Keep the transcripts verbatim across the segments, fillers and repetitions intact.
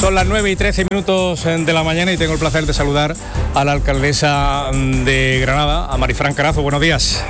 Son las nueve y trece minutos de la mañana y tengo el placer de saludar a la alcaldesa de Granada, a Marifran Carazo. Buenos días.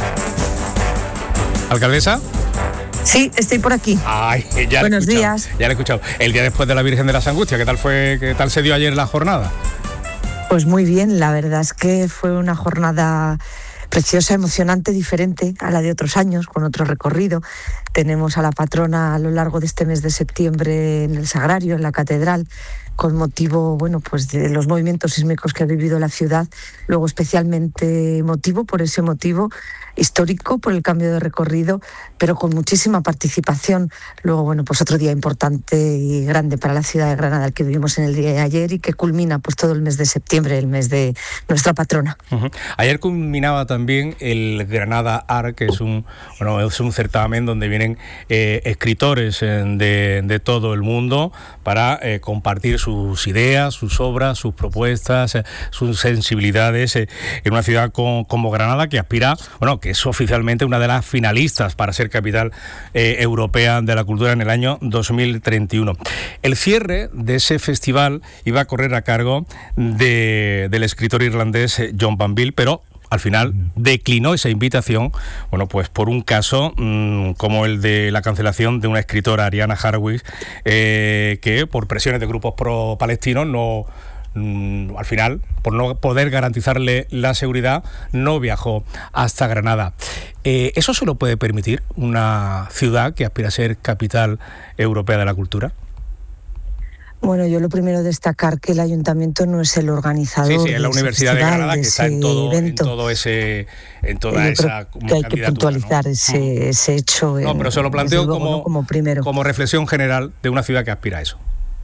¿Alcaldesa? Sí, estoy por aquí. Ay, ya Buenos le he días. Ya le he escuchado. El día después de la Virgen de las Angustias, ¿qué tal fue? ¿Qué tal se dio ayer la jornada? Pues muy bien, la verdad es que fue una jornada preciosa, emocionante, diferente a la de otros años, con otro recorrido. Tenemos a la patrona a lo largo de este mes de septiembre en el Sagrario, en la Catedral, con motivo, bueno, pues de los movimientos sísmicos que ha vivido la ciudad. Luego especialmente emotivo, por ese motivo, histórico por el cambio de recorrido, pero con muchísima participación. Luego, bueno, pues otro día importante y grande para la ciudad de Granada, el que vivimos en el día de ayer y que culmina pues todo el mes de septiembre, el mes de nuestra patrona. Uh-huh. Ayer culminaba también el Granada Art, que es un, bueno, es un certamen donde vienen eh, escritores eh, de, de todo el mundo para eh, compartir sus ideas, sus obras, sus propuestas, eh, sus sensibilidades eh, en una ciudad con, como Granada, que aspira, bueno, que es oficialmente una de las finalistas para ser capital eh, europea de la cultura en el año dos mil treinta y uno. El cierre de ese festival iba a correr a cargo de, del escritor irlandés John Banville, pero al final declinó esa invitación, bueno, pues por un caso mmm, como el de la cancelación de una escritora, Ariana Harwitz, eh, que por presiones de grupos pro-palestinos no... al final, por no poder garantizarle la seguridad, no viajó hasta Granada. Eh, ¿Eso se lo puede permitir una ciudad que aspira a ser capital europea de la cultura? Bueno, yo lo primero destacar que el ayuntamiento no es el organizador. Sí, sí, es la Universidad de Granada, que está en todo, en evento. todo ese, en toda yo esa creo que hay que puntualizar, ¿no?, ese, ese hecho. No, en, pero se lo planteo luego, como, ¿no?, como primero. como reflexión general de una ciudad que aspira a eso.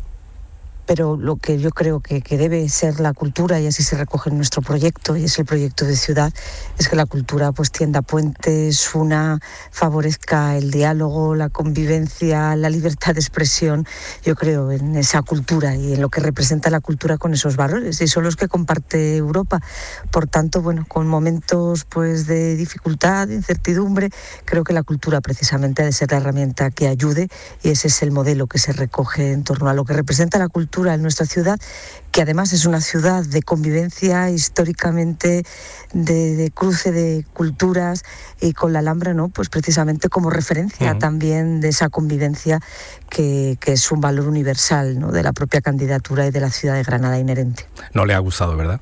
Pero lo que yo creo que, que debe ser la cultura, y así se recoge en nuestro proyecto, y es el proyecto de ciudad, es que la cultura pues tienda puentes, una, favorezca el diálogo, la convivencia, la libertad de expresión. Yo creo en esa cultura y en lo que representa la cultura con esos valores, y son los que comparte Europa. Por tanto, bueno, con momentos pues de dificultad, de incertidumbre, creo que la cultura precisamente ha de ser la herramienta que ayude, y ese es el modelo que se recoge en torno a lo que representa la cultura en nuestra ciudad, que además es una ciudad de convivencia históricamente, de, de cruce de culturas, y con la Alhambra, ¿no?, pues precisamente como referencia uh-huh. también de esa convivencia que, que es un valor universal, ¿no?, de la propia candidatura y de la ciudad de Granada inherente. No le ha gustado, ¿verdad?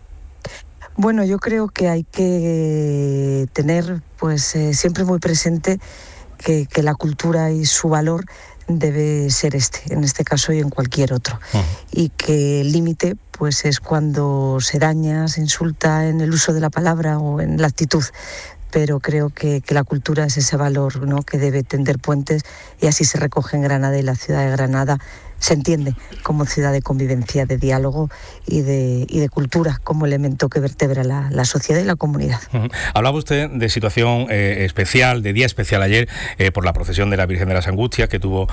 Bueno, yo creo que hay que tener pues eh, siempre muy presente que, que la cultura y su valor debe ser este, en este caso y en cualquier otro. Uh-huh. Y que el límite pues es cuando se daña, se insulta en el uso de la palabra o en la actitud. Pero creo que, que la cultura es ese valor, ¿no?, que debe tender puentes, y así se recoge en Granada, y la ciudad de Granada se entiende como ciudad de convivencia, de diálogo y de, y de cultura como elemento que vertebra la, la sociedad y la comunidad. Uh-huh. Hablaba usted de situación eh, especial, de día especial ayer, eh, por la procesión de la Virgen de las Angustias, que tuvo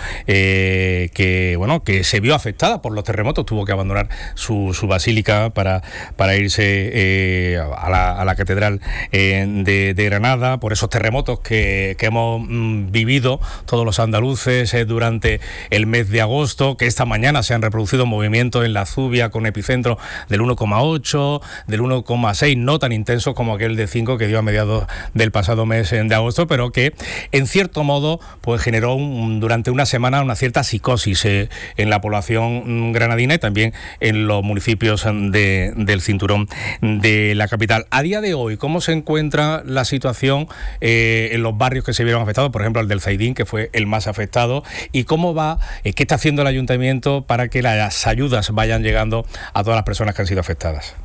eh, que bueno que se vio afectada por los terremotos, tuvo que abandonar su, su basílica para, para irse eh, a, la, a la catedral eh, de, de Granada, por esos terremotos que, que hemos mm, vivido todos los andaluces eh, durante el mes de agosto, que esta mañana se han reproducido movimientos en la Zubia con epicentro del uno coma ocho, del uno coma seis, no tan intensos como aquel de cinco que dio a mediados del pasado mes de agosto, pero que en cierto modo pues generó un, durante una semana una cierta psicosis eh, en la población granadina y también en los municipios de, del cinturón de la capital. A día de hoy, ¿cómo se encuentra la situación eh, en los barrios que se vieron afectados? Por ejemplo, el del Zaidín, que fue el más afectado, y cómo va, eh, qué está haciendo el ayuntamiento para que las ayudas vayan llegando a todas las personas que han sido afectadas.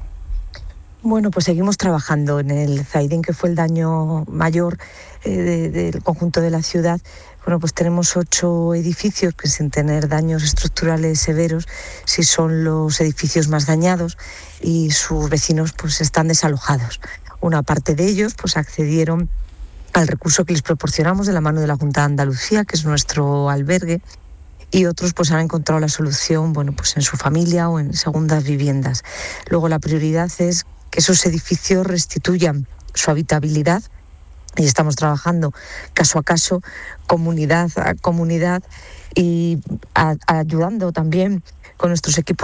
Bueno, pues seguimos trabajando en el Zaidín, que fue el daño mayor eh, de, del conjunto de la ciudad. Bueno, pues tenemos ocho edificios que, sin tener daños estructurales severos, sí son los edificios más dañados, y sus vecinos pues están desalojados. Una parte de ellos pues accedieron al recurso que les proporcionamos de la mano de la Junta de Andalucía, que es nuestro albergue, y otros pues han encontrado la solución, bueno, pues en su familia o en segundas viviendas. Luego la prioridad es que esos edificios restituyan su habitabilidad y estamos trabajando caso a caso, comunidad a comunidad y a, ayudando también con nuestros equipos